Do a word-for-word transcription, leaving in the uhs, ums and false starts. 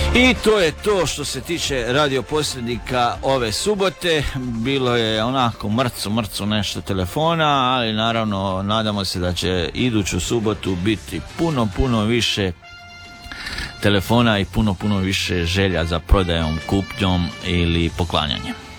I to je to što se tiče radio posrednika ove subote. Bilo je onako mrco, mrco nešto telefona, ali naravno nadamo se da će iduću subotu biti puno, puno više telefona i puno, puno više želja za prodajom, kupnjom ili poklanjanjem.